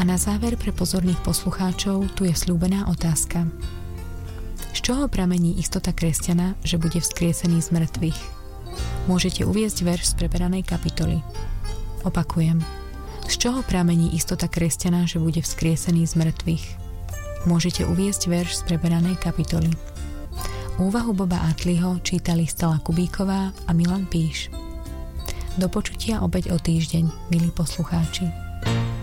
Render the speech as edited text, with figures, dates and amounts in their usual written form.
A na záver pre pozorných poslucháčov tu je sľúbená otázka. Z čoho pramení istota kresťana, že bude vzkriesený z mŕtvych? Môžete uviesť verš z preberanej kapitoly. Opakujem. Z čoho pramení istota kresťana, že bude vzkriesený z mŕtvych? Môžete uviesť verš z preberanej kapitoly. Úvahu Boba Atliho čítali Stella Kubíková a Milan Píš. Do počutia opäť o týždeň, milí poslucháči.